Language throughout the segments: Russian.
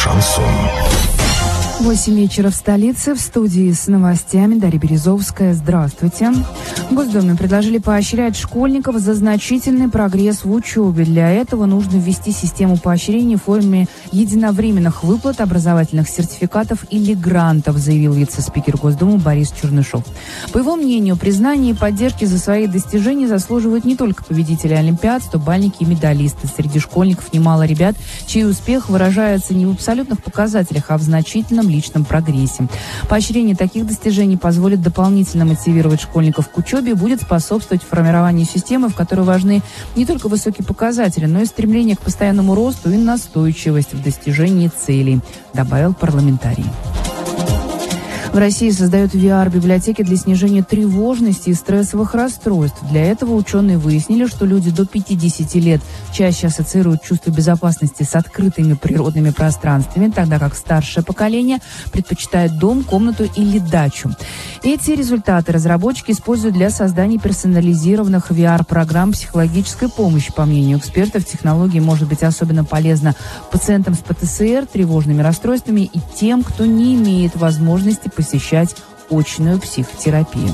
Шансон. 8 вечера в столице. В студии с новостями Дарья Березовская. Здравствуйте. В Госдуме предложили поощрять школьников за значительный прогресс в учебе. Для этого нужно ввести систему поощрения в форме единовременных выплат образовательных сертификатов или грантов, заявил вице-спикер Госдумы Борис Чернышов. По его мнению, признания и поддержки за свои достижения заслуживают не только победители Олимпиад, стобальники и медалисты. Среди школьников немало ребят, чей успех выражается не в абсолютных показателях, а в значительном личном прогрессе. Поощрение таких достижений позволит дополнительно мотивировать школьников к учебе и будет способствовать формированию системы, в которой важны не только высокие показатели, но и стремление к постоянному росту и настойчивость в достижении целей, добавил парламентарий. В России создают VR-библиотеки для снижения тревожности и стрессовых расстройств. Для этого ученые выяснили, что люди до 50 лет чаще ассоциируют чувство безопасности с открытыми природными пространствами, тогда как старшее поколение предпочитает дом, комнату или дачу. Эти результаты разработчики используют для создания персонализированных VR-программ психологической помощи. По мнению экспертов, технология может быть особенно полезна пациентам с ПТСР, тревожными расстройствами и тем, кто не имеет возможности посещать очную психотерапию.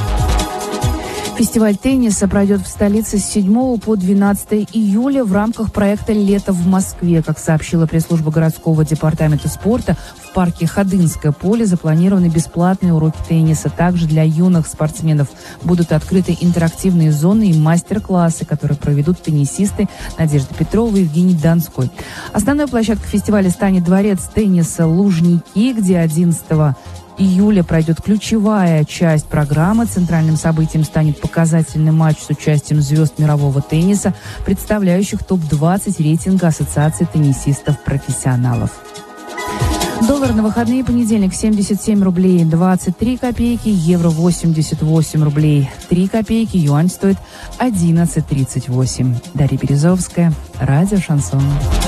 Фестиваль тенниса пройдет в столице с 7 по 12 июля в рамках проекта «Лето в Москве». Как сообщила пресс-служба городского департамента спорта, в парке Ходынское поле запланированы бесплатные уроки тенниса. Также для юных спортсменов будут открыты интерактивные зоны и мастер-классы, которые проведут теннисисты Надежда Петрова и Евгений Донской. Основной площадкой фестиваля станет дворец тенниса «Лужники», где 11 июля пройдет ключевая часть программы. Центральным событием станет показательный матч с участием звезд мирового тенниса, представляющих топ-20 рейтинга Ассоциации теннисистов-профессионалов. Доллар на выходные: понедельник 77 рублей 23 копейки, евро 88 рублей 3 копейки, юань стоит 11.38. Дарья Березовская, радио «Шансон».